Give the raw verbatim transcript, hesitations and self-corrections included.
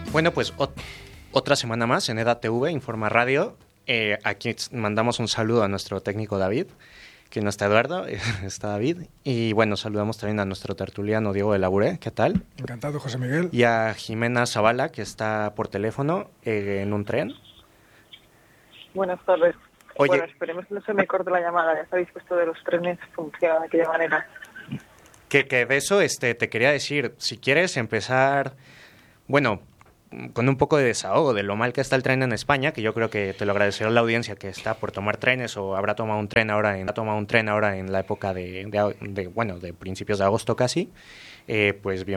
Bueno, pues ot- otra semana más en EDATV, Informa Radio. Eh, aquí mandamos un saludo a nuestro técnico David, que no está Eduardo, está David. Y bueno, saludamos también a nuestro tertuliano Diego de Laburé, ¿qué tal? Encantado, José Miguel. Y a Jimena Zavala, que está por teléfono eh, en un tren. Buenas tardes. Oye, bueno, esperemos que no se me corte la llamada. Ya sabéis que esto de los trenes funciona de aquella manera. Que, que de eso este, te quería decir, si quieres empezar, bueno, con un poco de desahogo de lo mal que está el tren en España, que yo creo que te lo agradecerá la audiencia que está por tomar trenes o habrá tomado un tren ahora en, ha tomado un tren ahora en la época de, de, de bueno, de principios de agosto casi, eh, pues bien.